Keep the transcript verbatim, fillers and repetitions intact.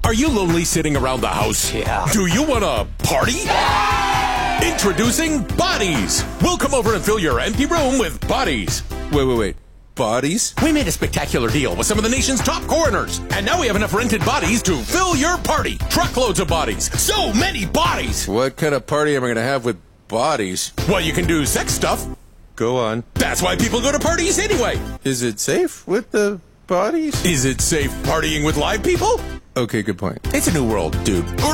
Are you lonely sitting around the house? Yeah. Do you want to party? Introducing Bodies. We'll come over and fill your empty room with bodies. Wait, wait, wait. Bodies? We made a spectacular deal with some of the nation's top coroners, and now we have enough rented bodies to fill your party. Truckloads of bodies. So many bodies. What kind of party am I going to have with bodies? Well, you can do sex stuff. Go on. That's why people go to parties anyway. Is it safe with the bodies? Is it safe partying with live people? Okay, good point. It's a new world, dude. Or